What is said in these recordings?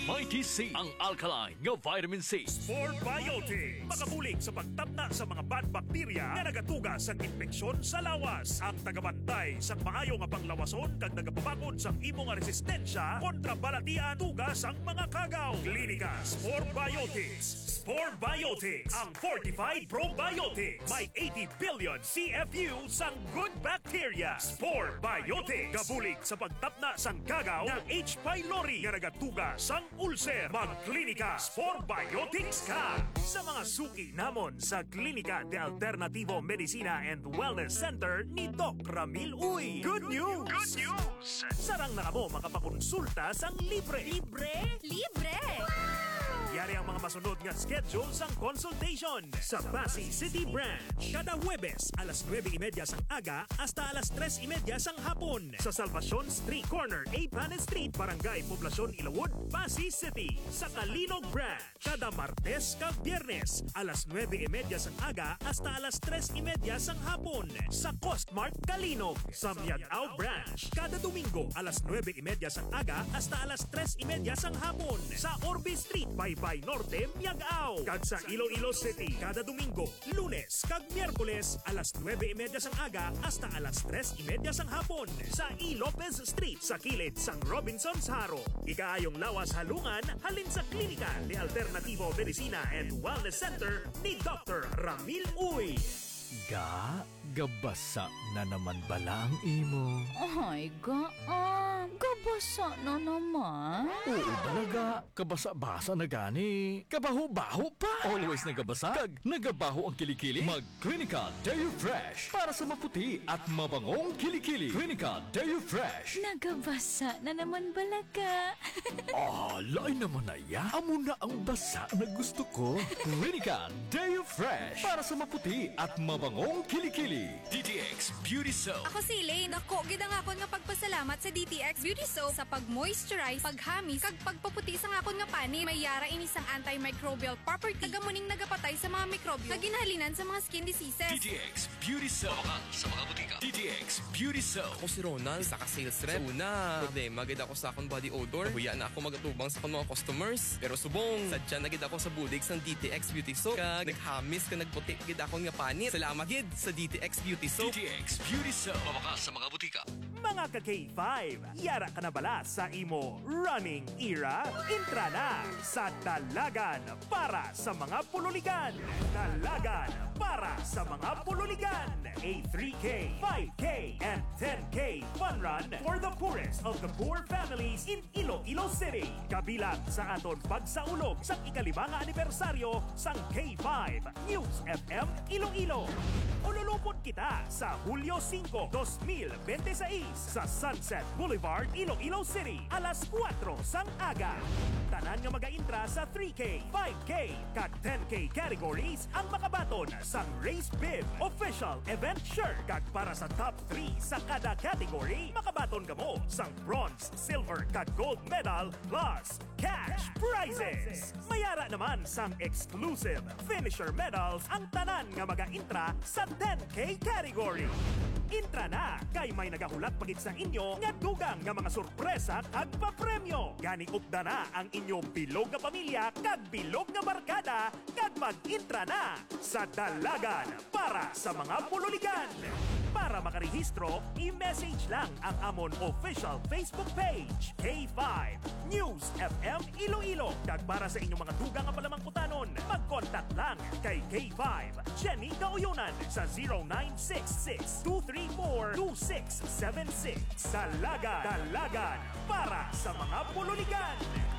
Mighty C, ang alkaline nga vitamin C. Sport Biotic, makabulig sa pagtabna sa mga bad bacteria nga nagatuga sa infeksyon sa lawas. Ang tagabantay sa maayo nga panglawason kag nagapabakod sa imong resistensya kontra balatian tugas ang mga kagaw. Klinika Sport Biotics. Sport Biotics, ang fortified probiotics. May 80 billion CFU sang good bacteria. Sport Biotics, gabulig sa pagtapna sang kagaw ng H. pylori nga nagatuga sang ulcer. Magklinika Sport Biotics ka! Sa mga suki namon sa Klinika de Alternativo Medicina and Wellness Center ni Doc Ramil Uy. Good news! Good news! Sarang na mo makapakonsulta sang libre. Libre? Libre! Yari ang mga masunod nga schedule sang consultation sa Pasig City Branch. Kada Huwebes, alas 9:30 sang aga hasta alas 3:30 sang hapon. Sa Salvacion Street Corner, A. Panes Street, Barangay Poblacion, Ilawod, Pasig City. Sa Kalinog Branch, kada Martes kag Biyernes, alas 9:30 sang aga hasta alas 3:30 sang hapon. Sa Costmart, Kalinog. Sa Miagao Branch, kada Domingo, alas 9:30 sang aga hasta alas 3:30 sang hapon. Sa Orbe Street, Baybay Norte, Miagao. Kag sa Iloilo City, kada Domingo, Lunes kag Miyerkules, alas 9:30 sang aga hasta alas 3:30 sang hapon. Sa E. Lopez Street, sa kilid sang Robinson's Haro. Ikaayong lawas halungan, halin sa Klinika de Alternativo Medicina and Wellness Center ni Dr. Ramil Uy. Gabasa na naman bala ang imo. Ay, gabasa na naman. Oo talaga, kabasa-basa na gani. Kabaho-baho pa. Always nagabasa, kag nagabaho ang kilikili. Mag-Klinika Deo Fresh para sa maputi at mabangong kilikili. Klinika Deo Fresh. Nagabasa na naman balaga. Lain naman na ya. Amo na ang basa na gusto ko. Klinika Deo Fresh para sa maputi at mabangong kilikili. DTX Beauty Soap. Ako si Elaine. Ako, gid ang akon nga pagpasalamat sa DTX Beauty Soap sa pag-moisturize, paghamis, kag pagpaputi sa akon nga pani. May yara ini sang antimicrobial property. Nagamuning nagapatay sa mga mikrobyo na ginhalinan sa mga skin diseases. DTX Beauty Soap. Sa mga butika. DTX Beauty Soap. Ako si Ronald, isa ka sales rep. Una, problema gid ako sa akong body odor. Huya na ako magatubang sa akong mga customers. Pero subong, sadya na gid ako sa bulig sang DTX Beauty Soap. Kag naghamis ka nagputi gid akong nga panit. Salamat gid sa DTX Beauty Soap. DTX Beauty Soap. Mawakas sa mga butika. Mga ka-K5, yara ka na bala sa imo running era? Intra na sa Dalagan para sa mga pululigan. Dalagan para sa mga pululigan. A 3K, 5K, and 10K fun run for the poorest of the poor families in Iloilo City. Kabilang sa aton pagsaulog sa ika-5 anibersaryo sang K5 News FM Iloilo. Ululupot kita sa Hulyo 5, 2026 sa Sunset Boulevard, Iloilo City, alas 4 sang aga. Tanan nga mag-intra sa 3K, 5K, kag 10K categories ang makabaton sa Race Bib Official Event Shirt. Kag para sa top 3 sa kada category, makabaton ka mo sang bronze, silver, kag gold medal plus cash prizes. Mayara naman sang exclusive finisher medals ang tanan nga mag-intra sa 10K category. Intra na kay may nagahulat pagit sa inyo nga dugang nga mga sorpresa kag papremyo. Gani upda na ang inyong bilog nga pamilya kag bilog nga barkada kag mag-intra na sa Dalagan para sa mga pululigan. Para makarehistro, i-message lang ang amon official Facebook page, K5 News FM Iloilo. Kag para sa inyong mga dugang nga palamangkutanon, mag-contact lang kay K5 Jenny Gauyunan sa 0966-234-2676. Dalagan para sa mga pululigan.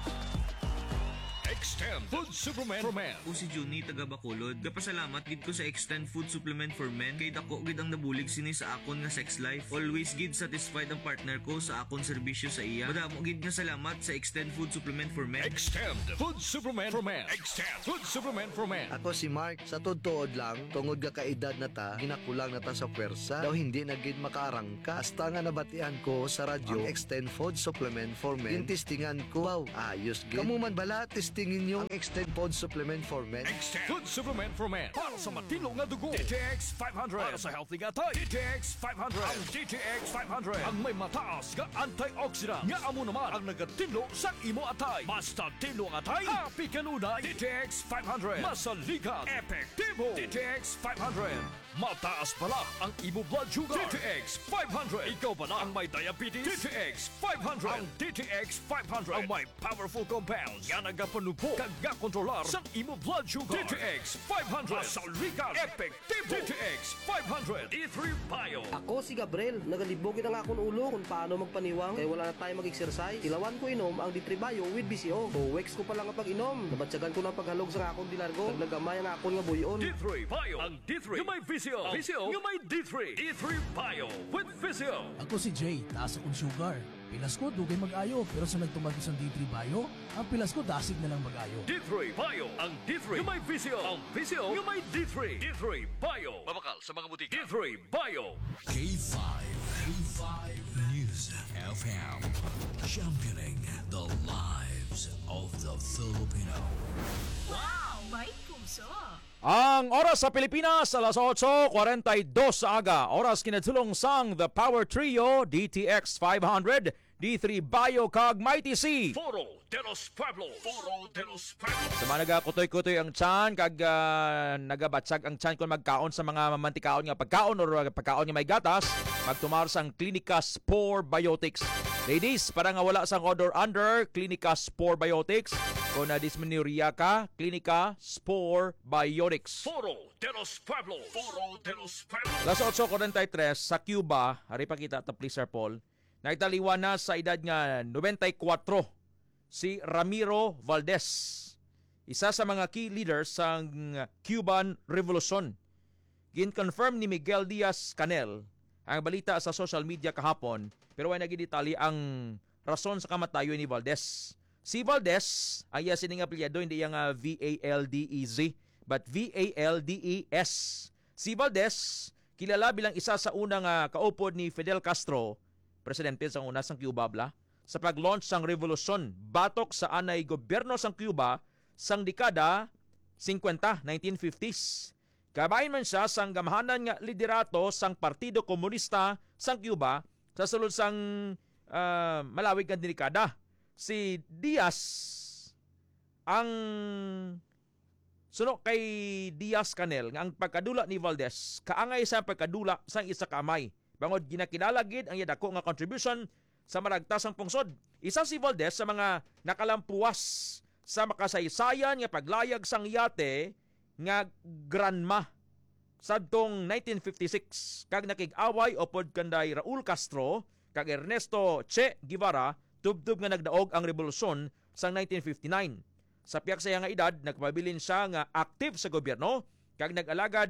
Extend Food Supplement for Men. Ako si Juni, taga Bacolod. Kapasalamat gid ko sa Extend Food Supplement for Men. Kay dako gid ang nabulig sini sa akon nga sex life. Always gid satisfied ang partner ko sa akon serbisyo sa iya. Madamo gid nga salamat sa Extend Food Supplement for Men. Extend Food Supplement for Men. Extend Food Supplement for Men. Ako si Mark, sa totoo lang, tungod ka kaedad na ta, ginakulang na ta sa pwersa, daw hindi na gid makaarangka. Hasta nga nabatian ko sa radyo, ang Extend Food Supplement for Men. Tintistingan ko, wow, ayos gid. Kamu man bala, testingin ninyo ang Extend Food Supplement for Men? Extend Food Supplement for Men para sa matino nga dugo. DTX 500 para sa healthy nga tay. DTX 500. Ang DTX 500 ang may mataas nga antioxidant nga amo naman ang nagatinlo sa imo atay. Basta tinlo ang atay, happy kanunay. DTX 500 masaligan, epektibo. DTX 500 mataas pala ang imo blood sugar. DTX 500 ikaw ba na ang may diabetes? DTX 500 ang DTX 500 ang may powerful compounds nga nagapanupo kag kontrolar sa imo blood sugar. DTX 500 masaligan, epektibo. DTX 500 E3 Bio. Ako si Gabriel, nagalibogin ang akong ulo kung paano magpaniwang kaya wala na tayo mag-exercise. Ilawan ko inom ang D3 Bio with BCO. Weeks ko pa lang ang pag-inom. Nabatsagan ko na paghalog sa akong dilargo. Naglagamay ang akong nga buyon. D3 Bio ang D3 nga may VCO. VCO nga may D3. D3 Bio with VCO. Ako si Jay, taas akong sugar. Pilas ko, dugay mag-ayo. Pero sa nagtumag ko sa D3 Bio, ang pilas ko dasig na lang mag-ayo. D3 Bio ang D3 nga may VCO. Ang VCO nga may D3. D3 Bio. Mabakal sa mga butika. D3 Bio. K5 News FM, championing the lives of the Filipino. Ang oras sa Pilipinas, alas 8:42 sa aga. Oras kinatulong sang The Power Trio, DTX 500, D3 Bio kag Mighty C. Foro de los Pueblos. Foro de los Pueblos. Sa mga nagakutoy-kutoy ang tiyan, kag nagabatsag ang tiyan kung magkaon sa mga mamantikaon nga pagkaon o pagkaon nga may gatas, magtumar sang Clinica Spore Biotics. Ladies, para nga wala sang odor under, Clinica Spore Biotics. Kung na-dysmenorrhea ka, Clinica Spore Biotics. Foro de los Pueblos. Foro de los Pueblos. Las 8:43 sa Cuba, hari pa kita ta please Sir Paul. Nagtaliwan na sa edad nga 94 si Ramiro Valdez, isa sa mga key leaders ng Cuban Revolution. Gin-confirm ni Miguel Diaz-Canel ang balita sa social media kahapon, pero ay nagidetali ang rason sa kamatayon ni Valdez. Si Valdez, ay sining apelyado, hindi yung V-A-L-D-E-Z, but V-A-L-D-E-S. Si Valdez, kilala bilang isa sa unang kaupod ni Fidel Castro, presidente sa una sang Cuba, sa pag-launch sang revolusyon batok sa anay gobyerno sang Cuba sang dekada 50, 1950s. Kabahin man siya sang gamahanan nga liderato sang Partido Komunista sang Cuba sa sulod sang malawig nga dekada. Si Diaz, ang suno kay Diaz-Canel nga ang pagkadula ni Valdez kaangay sa pagkadula sang isa kamay. Bangod ginakilala gid ang yadako nga contribution sa maragtasang pungsod. Isa si Valdez sa mga nakalampuas sa makasaysayan nga paglayag sang yate nga Granma sadtong 1956 kag nakig-away upod kanday Raul Castro kag Ernesto Che Guevara tubtub nga nagdaog ang revolusyon sa 1959. Sa piyak sa nga edad, nagpabilin siya nga active sa gobyerno kag nag-alagad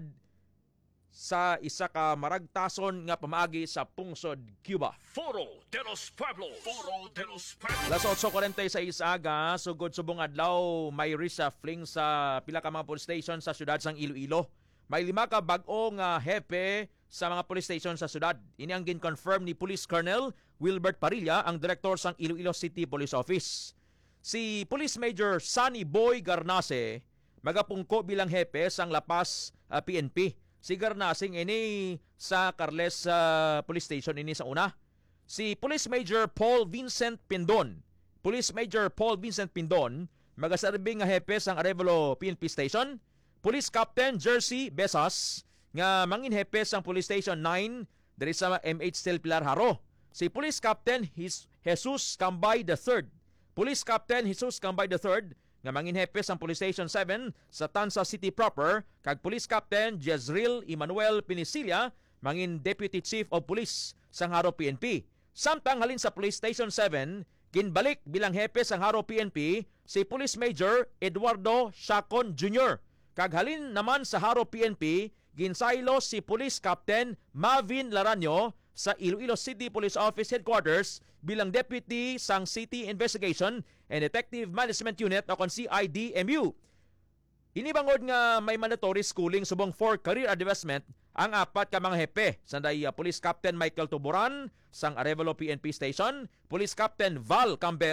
sa isa ka maragtason nga pamaagi sa pungsod Cuba. Foro de los Pueblos. Foro de los Pueblos. Las 8:46 aga, sugod subong adlaw, may reshuffling sa pila ka mga police station sa syudad sang Iloilo. May 5 ka bag-o nga hepe sa mga police station sa syudad. Ini ang gin-confirm ni Police Colonel Wilbert Parilla, ang direktor sang Iloilo City Police Office. Si Police Major Sunny Boy Garnase magapungko bilang hepe sang Lapas PNP. Si Garnasing ini sa Carles Police Station ini sa una. Si Police Major Paul Vincent Pindon. Police Major Paul Vincent Pindon magasarbing nga hepe sang Arevalo PNP Station. Police Captain Jersey Besas nga mangin hepe sang Police Station 9 diri sa MH Stil Pilar Haro. Si Police Captain Jesus Cambay III. Police Captain Jesus Cambay III nga mangin hepe sang Police Station 7 sa Tansa City proper kag Police Captain Jezreel Emmanuel Pinisilia mangin Deputy Chief of Police sang Haro PNP. Samtang halin sa Police Station 7, ginbalik bilang hepe sang Haro PNP si Police Major Eduardo Chacon Jr. Kag halin naman sa Haro PNP, ginsaylo si Police Captain Mavin Laranyo sa Iloilo City Police Office Headquarters bilang Deputy sang City Investigation and Detective Management Unit o kon CIDMU. Inibangod nga may mandatory schooling subong for career advancement ang 4 ka mga hepe. Sanday Police Captain Michael Tuburan sang Arevalo PNP Station, Police Captain Val Campbell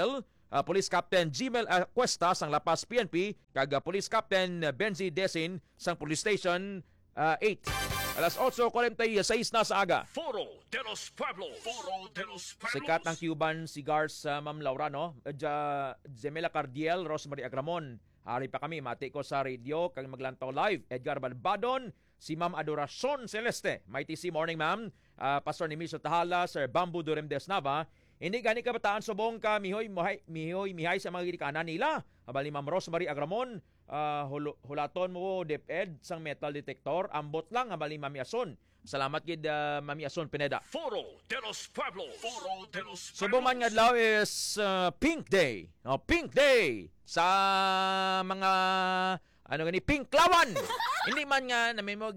Police Captain Jimel Cuesta sang Lapas PNP kag Police Captain Benzi Desin sang Police Station 8. Alas 8:46 na sa aga. Foro de los Pueblos. Foro de los Pueblos. Sikat ng Cuban cigars sa Ma'am Laura, no? Zemela Cardiel, Rosemary Agramon. Hari pa kami, mati ko sa radio, kag maglantaw live. Edgar Balbadon, si Ma'am Adoracion Celeste. Mighty C morning, ma'am. Pastor Nemiso Tahala, Sir Bambu Durem Desnava. Hindi gani kabataan subong ka mihoy sa mga gidikanan nila. Abal ni Ma'am Rosemary Agramon, hulaton mo DepEd sang metal detector, ambot lang abal ni Mami Ason. Salamat gid Mami Ason Pineda. Foro de los Pueblos. Foro de los Pueblos. Subong man nga adlaw is Pink Day. Pink Day sa mga Pink Lawan. Hindi man nga na may mo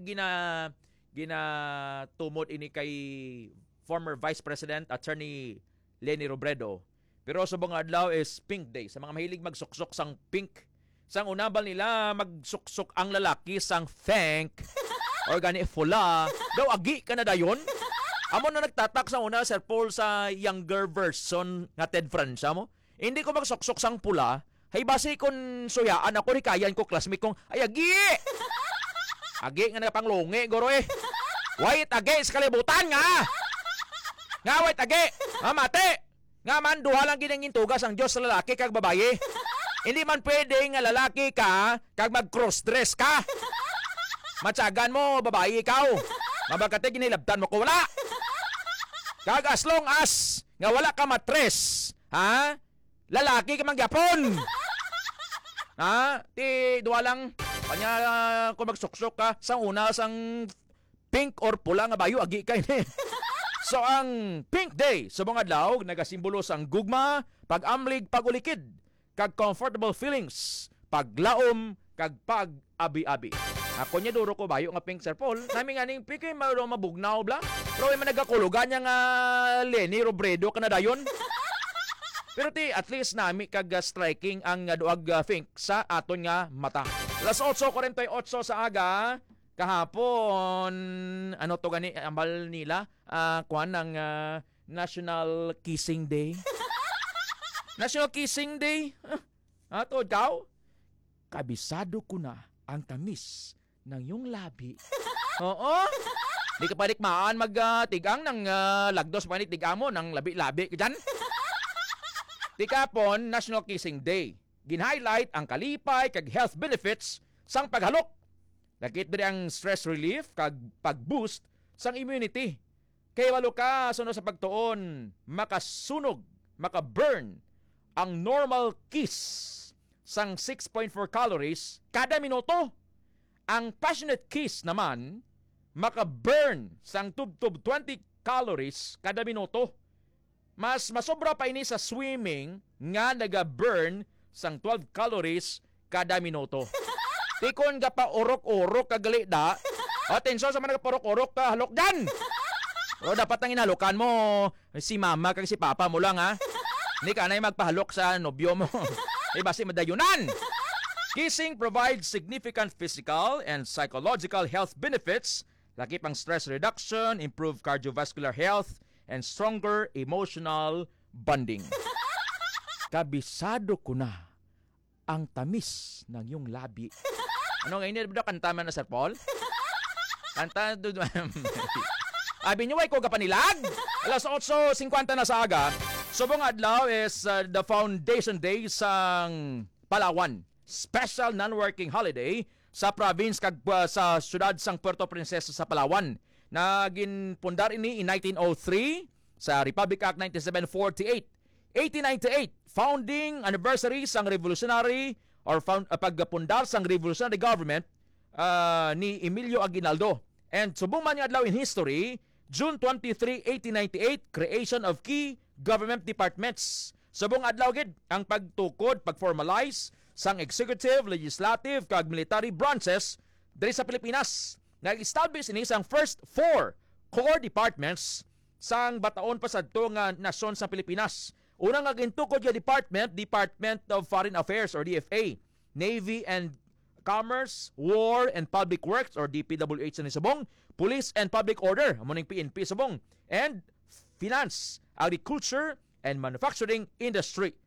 ginatumod ini kay former Vice President Attorney Leni Robredo. Pero subong nga adlaw is Pink Day sa mga mahilig magsuksok sang pink. Sang unabal nila magsuksok ang lalaki sang thank or gani fula. Daw agi ka na dayon. Amo na nagtatak sa una Sir Paul sa younger version nga Ted Francia mo. Hindi ko magsuksok sang pula. Hay basi kon suyaan ako ni kayan ko classmate kong ay agi. Agi nga nagapanglungi goro eh. Wait agi sa kalibutan nga. Nga wait agi. Mate. Nga man duha lang ginangin tugas ang Diyos sa lalaki kag babaye. Hindi man pwede nga lalaki ka kag mag-cross-dress ka. Matsagan mo, babae ikaw. Mabagkate ginilabtan mo ko, wala. Kag as long as nga wala ka matres, ha? Lalaki ka mangyapon. Ha? Ti, duwa lang. Kanya kung magsuksok ka, sang una, sang pink or pula nga bayo, agi ka ini. So ang Pink Day, subong adlaw, nagasimbolo sang gugma, pag-amlig, pag-ulikid, kag comfortable feelings, paglaom, kag pag-abi-abi. Ako niya duro ko bayo nga pink Sir Paul. Nami nga ning pink mabugnaw bla. Pero may managakulugan niya nga Leni Robredo kanadayon. Pero at least nami kag striking ang duag pink sa aton nga mata. Alas 8:48 sa aga kahapon to gani ambal nila kuan ng National Kissing Day. National Kissing Day. Ato daw kabisado ko na ang tamis ng iyong labi. Oo. Di ka panikmaan magtigang ng lagdos pa ni tigang mo ng labi-labi ka dyan. Tikapon, National Kissing Day. Gin-highlight ang kalipay kag health benefits sang paghalok. Lakit diri ang stress relief kag pag-boost sang immunity. Kay walo ka suno sa pagtuon, makasunog, maka-burn ang normal kiss sang 6.4 calories kada minuto. Ang passionate kiss naman, maka-burn sang tub-tub 20 calories kada minuto. Mas masobra pa ini sa swimming nga naga-burn sang 12 calories kada minuto. Tikon ka pa orok-orok kagali da. Atensyon sa mga nagpa-orok-orok ka, halok dan! O dapat nang inalokan mo si mama kag si papa mo lang ha. Hindi ka na magpahalok sa nobyo mo. Basi madayunan. Kissing provides significant physical and psychological health benefits, laki pang stress reduction, improved cardiovascular health, and stronger emotional bonding. Kabisado ko na ang tamis ng iyong labi. Ano nga ini kanta man na Sir Paul? Kanta do. Abi niyo ay ko kapanilag. Alas 8:50 na sa aga. Subong adlaw is the Foundation Day sang Palawan. Special non-working holiday sa province kag sa syudad sang Puerto Princesa sa Palawan. Naginpundar ini in 1903 sa Republic Act 9748. 1898, founding anniversary sang revolutionary or pagpundar sang revolutionary government ni Emilio Aguinaldo. And subong man nga adlaw in history, June 23, 1898, creation of key government departments. Subong adlaw gid ang pagtukod, pag-formalize sang executive, legislative, kag military branches diri sa Pilipinas. Nag-establish ini sang first 4 core departments sang bataon pa sadto nga nasyon sa Pilipinas. Unang nga gintukod nga Department of Foreign Affairs or DFA, Navy and Commerce, War and Public Works or DPWH sa Subong, Police and Public Order, amuning PNP Subong, and Finance, Agriculture and Manufacturing Industry.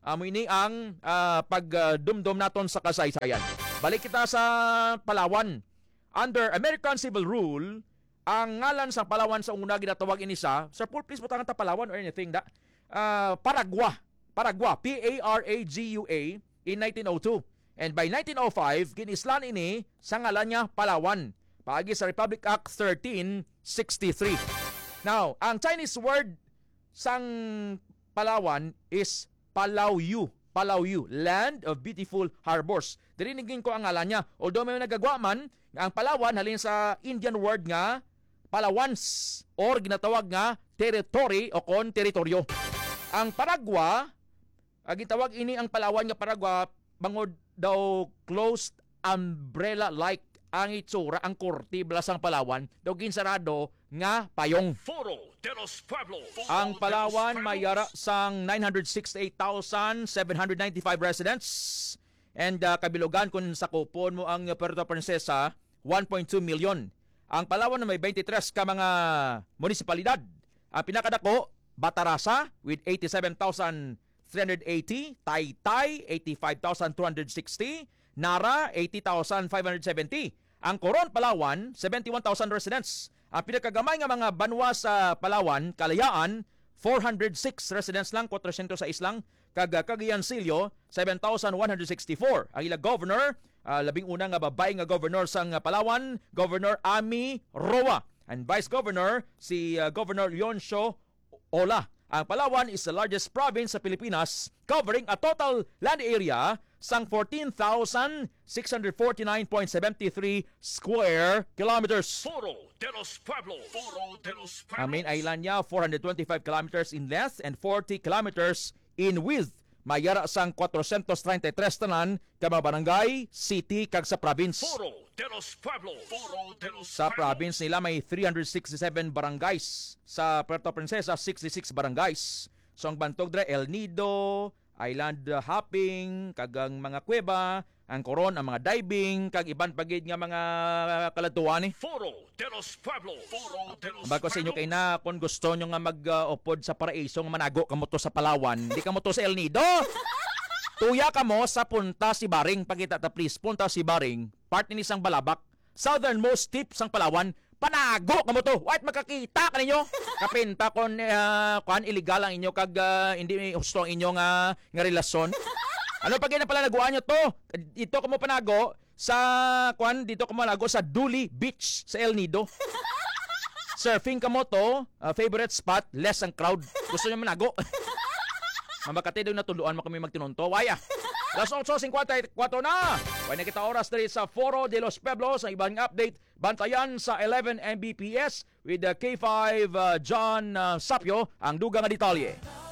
Amo ini ang pagdumdum naton sa kasaysayan. Balik kita sa Palawan. Under American Civil Rule, ang ngalan sa Palawan sa una ginatawag ini sa full please butangan ta Palawan or anything da. Paragua, P-A-R-A-G-U-A in 1902. And by 1905, ginislan ini sa ngalan niya Palawan. Paagi sa Republic Act 1363. Now, ang Chinese word sang Palawan is Palauyu. Palauyu, Land of Beautiful Harbors. Dirinigin ko ang ngalan niya. Although may nagagawa man, ang Palawan halin sa Indian word nga Palawans or ginatawag nga territory o kon teritoryo. Ang Paragua, gitawag ini ang Palawan nga Paragua bangod daw closed umbrella-like ang itsura, ang kortibla sang Palawan, daw ginsarado nga payong. Foro de los Pueblos. Ang Palawan mayara sang 968,795 residents and kabilugan kung sakupon mo ang Puerto Princesa, 1.2 million. Ang Palawan na may 23 ka mga munisipalidad. Ang pinakadako, Batarasa with 87,380, Taytay 85,260, Nara 80,570. Ang Coron, Palawan, 71,000 residents. Ang pinakagamay nga mga banwa sa Palawan, Kalayaan, 406 residents lang, 406 lang. Cagayancillo, 7,164. Ang ilang governor, labing una nga babae nga governor sa Palawan, Governor Ami Roa. And Vice Governor, si Governor Leoncio Ola. Ang Palawan is the largest province sa Pilipinas, covering a total land area sang 14,649.73 square kilometers. Foro de los Pueblos. Foro de los Pueblos. Ang main island niya, 425 kilometers in length and 40 kilometers in width. Mayara sang 433 tanan ka mga barangay, city, kag sa province. Foro de los Pueblos. Foro de los Sa province nila may 367 barangays. Sa Puerto Princesa, 66 barangays. So ang bantog dre, El Nido, island hopping, kagang mga kuweba, ang Coron, ang mga diving, kag iban pagid nga mga kalatuan. Foro de los Pueblos. Foro de los Bago sa inyo kay na, kung gusto nyo nga mag-upod sa paraiso, nga manago kamo to sa Palawan, di kamo to sa El Nido. Tuya kamo sa Punta Sibaring, pagkita ta please, Punta Sibaring, part ni isang balabak, southernmost tip sang Palawan, panago kamo to. Wait, makakita ka ninyo. Kapinta kon illegal ang inyo kag hindi gusto ang inyo nga relasyon. Ano pag na pala naguan nyo to? Dito kamo panago sa dito kamo panago sa Duli Beach sa El Nido. Surfing kamo to, favorite spot, less ang crowd. Gusto niyo manago? Mamakati daw natuluan mo kami magtinunto. Waya. Las 8:54 na. Wala na kita oras dali sa Foro de los Pueblos. Ang ibang update, bantayan sa 11 Mbps with K5 John Sapio ang dugang nga detalye.